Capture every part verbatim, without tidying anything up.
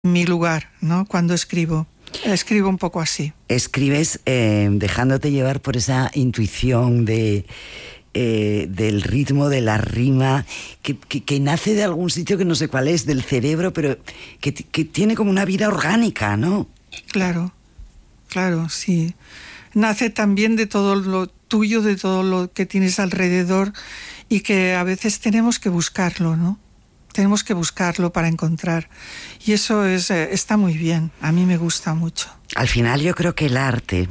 mi lugar, ¿no? Cuando escribo. Escribo un poco así. Escribes eh, dejándote llevar por esa intuición de... Eh, del ritmo, de la rima, que, que, que nace de algún sitio que no sé cuál es, del cerebro, pero que, que tiene como una vida orgánica, ¿no? Claro, claro, sí. Nace también de todo lo tuyo, de todo lo que tienes alrededor y que a veces tenemos que buscarlo, ¿no? Tenemos que buscarlo para encontrar. Y eso es, eh, está muy bien, a mí me gusta mucho. Al final yo creo que el arte...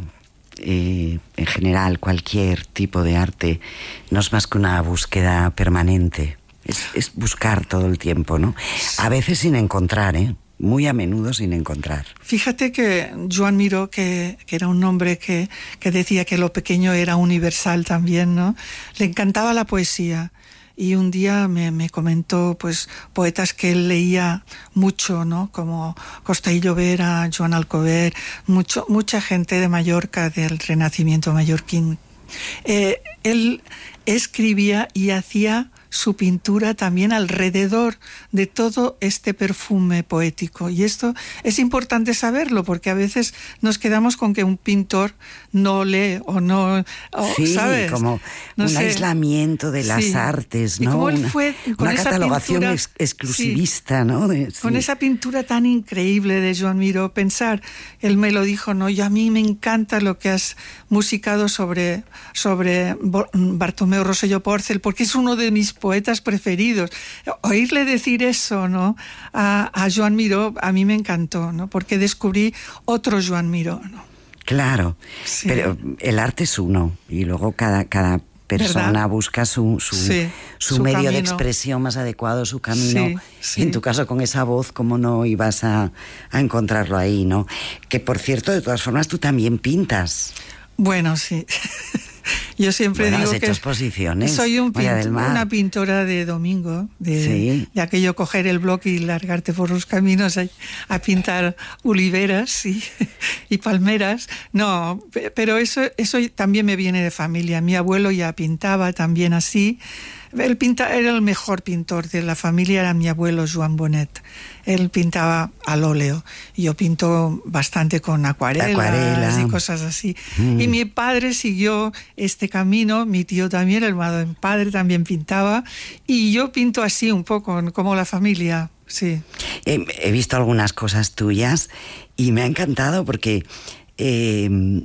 Eh, en general, cualquier tipo de arte no es más que una búsqueda permanente. Es, es buscar todo el tiempo, ¿no? A veces sin encontrar, ¿eh? Muy a menudo sin encontrar. Fíjate que Joan Miró, que, que era un hombre que, que decía que lo pequeño era universal también, ¿no? Le encantaba la poesía. Y un día me, me comentó pues poetas que él leía mucho, ¿no? Como Costa y Llobera, Joan Alcover, mucho, mucha gente de Mallorca, del Renacimiento mallorquín. Eh, él escribía y hacía su pintura también alrededor de todo este perfume poético. Y esto es importante saberlo, porque a veces nos quedamos con que un pintor no lee o no... O, sí, ¿sabes? como no un sé. aislamiento de las sí. artes, ¿no? Y como él una, fue con una esa catalogación pintura, ex exclusivista, sí, ¿no? De, sí. Con esa pintura tan increíble de Joan Miró, pensar, él me lo dijo, ¿no? Yo a mí me encanta lo que has musicado sobre, sobre Bartomeu Rosselló Porcel, porque es uno de mis poetas preferidos. Oírle decir eso, ¿no? A, a Joan Miró, a mí me encantó, ¿no? Porque descubrí otro Joan Miró, ¿no? Claro, sí. Pero el arte es uno, y luego cada, cada persona ¿verdad? Busca su, su, sí, su, su medio camino. de expresión más adecuado, su camino. Sí, sí. Y en tu caso, con esa voz, ¿cómo no ibas a, a encontrarlo ahí, no? Que, por cierto, de todas formas, tú también pintas. Bueno, sí. Yo siempre bueno, digo has hecho que exposiciones, soy un María del Mar. una pintora de domingo, de, sí. de aquello coger el bloque y largarte por los caminos a, a pintar oliveras y, y palmeras. No, pero eso, eso también me viene de familia. Mi abuelo ya pintaba también así. Él pinta, era el mejor pintor de la familia, era mi abuelo Joan Bonet. Él pintaba al óleo. Yo pinto bastante con acuarelas Acuarela. y cosas así. Mm. Y mi padre siguió este camino, mi tío también, el hermano de mi padre también pintaba. Y yo pinto así un poco, como la familia, sí. He, he visto algunas cosas tuyas y me ha encantado porque... Eh,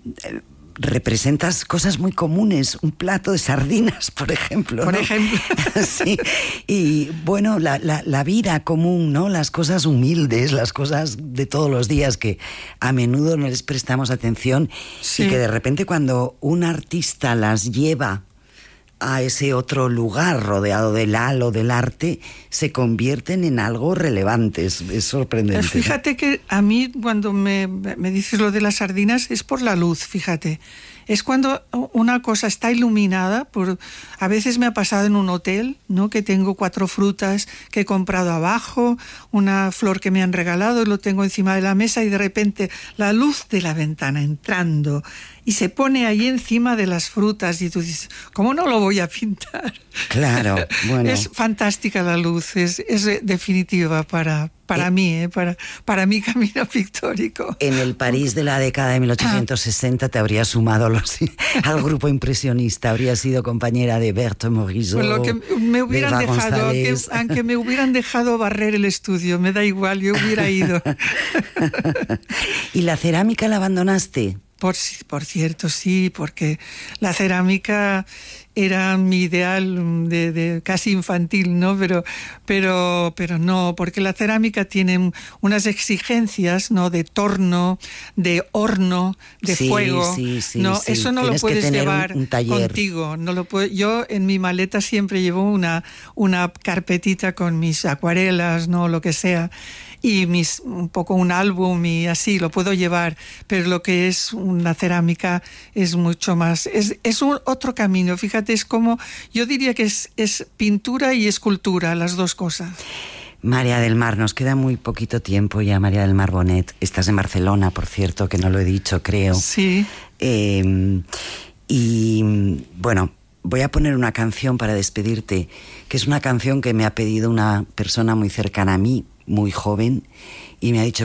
representas cosas muy comunes, un plato de sardinas, por ejemplo. Por ¿no? ejemplo. Sí. Y bueno, la, la, la vida común, ¿no? Las cosas humildes, las cosas de todos los días que a menudo no les prestamos atención sí. y que de repente cuando un artista las lleva a ese otro lugar rodeado del halo del arte, se convierten en algo relevante. Es, es sorprendente. Fíjate ¿no? que a mí cuando me, me dices lo de las sardinas es por la luz, fíjate. Es cuando una cosa está iluminada, por, a veces me ha pasado en un hotel, ¿no? Que tengo cuatro frutas que he comprado abajo, una flor que me han regalado, lo tengo encima de la mesa y de repente la luz de la ventana entrando y se pone ahí encima de las frutas y tú dices, ¿cómo no lo voy a pintar? Claro, bueno. Es fantástica la luz, es, es definitiva para, para eh, mí, ¿eh? para, para mi camino pictórico. En el París de la década de mil ochocientos sesenta te habrías sumado los, al grupo impresionista, habrías sido compañera de Berthe Morisot. Pues lo que me hubieran de dejado, aunque, aunque me hubieran dejado barrer el estudio, me da igual, yo hubiera ido. ¿Y la cerámica la abandonaste? Por, por cierto, sí, porque la cerámica era mi ideal de, de casi infantil, ¿no? Pero, pero, pero no, porque la cerámica tiene unas exigencias, ¿no? De torno, de horno, de sí, fuego. Sí, sí, no, sí. Eso no Tienes lo puedes que tener llevar un, un taller. contigo. No lo puedo, yo en mi maleta siempre llevo una, una carpetita con mis acuarelas, ¿no? Lo que sea. Y mis, un poco un álbum y así, lo puedo llevar, pero lo que es una cerámica es mucho más, es, es un otro camino, fíjate, es como, yo diría que es, es pintura y escultura, las dos cosas. María del Mar, nos queda muy poquito tiempo ya, María del Mar Bonet, estás en Barcelona, por cierto, que no lo he dicho, creo. Sí. Eh, y bueno, voy a poner una canción para despedirte, que es una canción que me ha pedido una persona muy cercana a mí, muy joven, y me ha dicho,